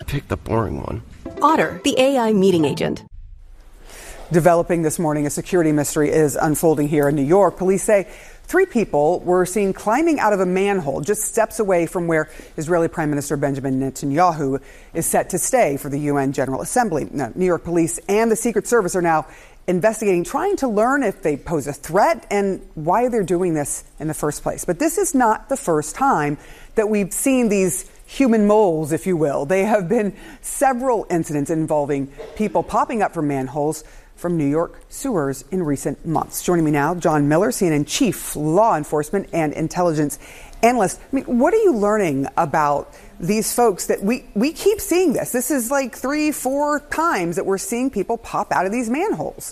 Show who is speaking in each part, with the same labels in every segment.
Speaker 1: picked the boring one.
Speaker 2: Otter, the AI meeting agent.
Speaker 3: Developing this morning, a security mystery is unfolding here in New York. Police say 3 people were seen climbing out of a manhole just steps away from where Israeli Prime Minister Benjamin Netanyahu is set to stay for the UN General Assembly. Now, New York police and the Secret Service are now investigating, trying to learn if they pose a threat and why they're doing this in the first place. But this is not the first time that we've seen these human moles, if you will. There have been several incidents involving people popping up from manholes from New York sewers in recent months. Joining me now, John Miller, CNN Chief Law Enforcement and Intelligence Analyst. I mean, what are you learning about these folks that we keep seeing this? This is like 3-4 times that we're seeing people pop out of these manholes.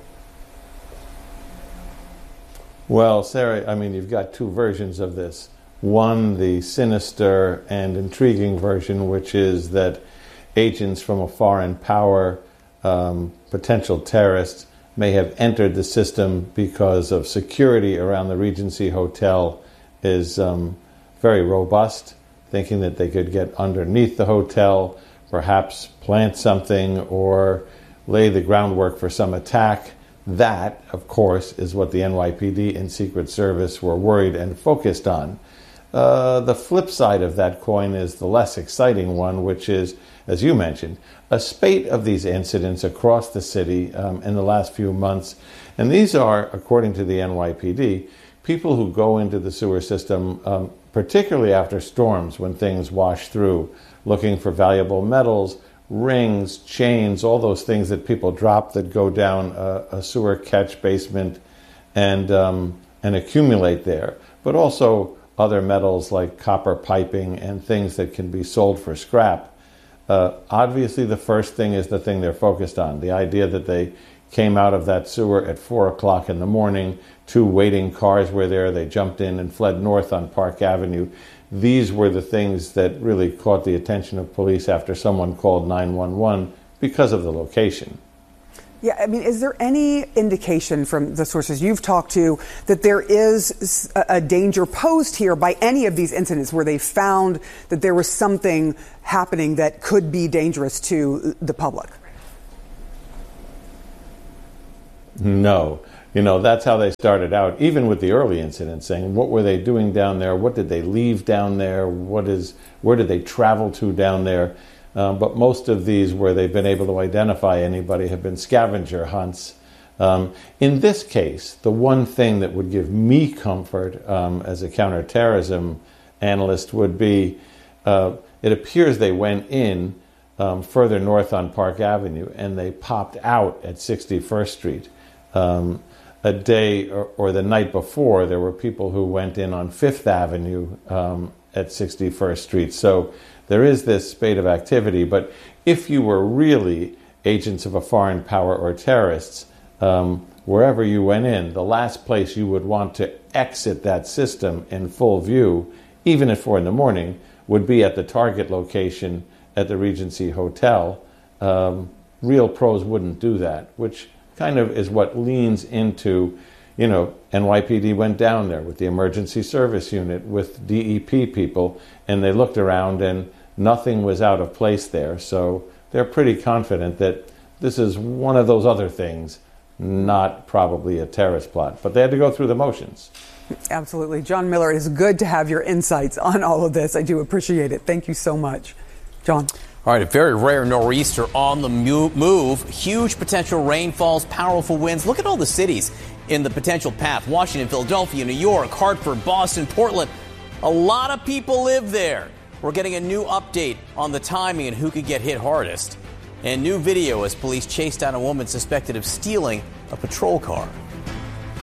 Speaker 4: Well, Sarah, I mean, you've got 2 versions of this. One, the sinister and intriguing version, which is that agents from a foreign power, potential terrorists, may have entered the system because of security around the Regency Hotel is very robust, thinking that they could get underneath the hotel, perhaps plant something or lay the groundwork for some attack. That, of course, is what the NYPD and Secret Service were worried and focused on. The flip side of that coin is the less exciting one, which is, as you mentioned, a spate of these incidents across the city in the last few months. And these are, according to the NYPD, people who go into the sewer system, particularly after storms when things wash through, looking for valuable metals, rings, chains, all those things that people drop that go down a sewer catch basement and accumulate there. But also other metals like copper piping and things that can be sold for scrap. Obviously, the first thing is the thing they're focused on. The idea that they came out of that sewer at 4 o'clock in the morning, 2 waiting cars were there, they jumped in and fled north on Park Avenue. These were the things that really caught the attention of police after someone called 911 because of the location.
Speaker 3: Yeah, I mean, is there any indication from the sources you've talked to that there is a danger posed here by any of these incidents where they found that there was something happening that could be dangerous to the public?
Speaker 4: No. You know, that's how they started out, even with the early incidents, saying, what were they doing down there? What did they leave down there? Where did they travel to down there? But most of these where they've been able to identify anybody have been scavenger hunts. In this case, the one thing that would give me comfort as a counterterrorism analyst would be it appears they went in further north on Park Avenue and they popped out at 61st Street. A day or the night before, there were people who went in on 5th Avenue at 61st Street. So there is this spate of activity. But if you were really agents of a foreign power or terrorists, wherever you went in, the last place you would want to exit that system in full view, even at 4 in the morning, would be at the target location at the Regency Hotel. Real pros wouldn't do that, which kind of is what leans into, you know, NYPD went down there with the emergency service unit, with DEP people, and they looked around and nothing was out of place there. So they're pretty confident that this is one of those other things, not probably a terrorist plot. But they had to go through the motions.
Speaker 3: Absolutely. John Miller, it is good to have your insights on all of this. I do appreciate it. Thank you so much. John.
Speaker 5: All right, a very rare nor'easter on the move. Huge potential rainfalls, powerful winds. Look at all the cities in the potential path. Washington, Philadelphia, New York, Hartford, Boston, Portland. A lot of people live there. We're getting a new update on the timing and who could get hit hardest. And new video as police chased down a woman suspected of stealing a patrol car.